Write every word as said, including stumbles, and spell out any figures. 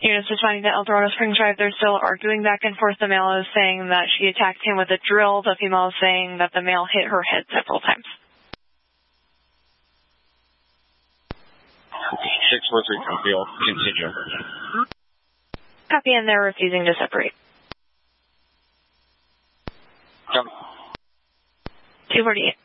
Units responding to El Dorado Springs Drive, they're still arguing back and forth. The male is saying that she attacked him with a drill. The female is saying that the male hit her head several times. six four three, copy. I'll continue. Copy, and they're refusing to separate. Copy. two forty-eight.